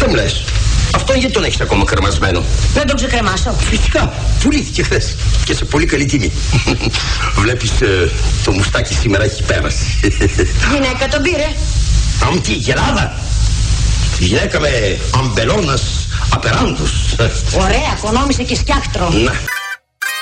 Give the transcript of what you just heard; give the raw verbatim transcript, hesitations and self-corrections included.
Δεν μου λες. Αυτόν γιατί τον έχεις ακόμα κρεμασμένο? Να τον ξεκρεμάσω. Φυσικά, πουλήθηκε χθες και σε πολύ καλή τιμή. Βλέπεις, ε, το μουστάκι σήμερα έχει πέρασει. Γυναίκα τον πήρε. Αν τι, γελάδα. Γυναίκα με αμπελώνας απεράντους. Ωραία, οικονόμησε και σκιάχτρο. Να.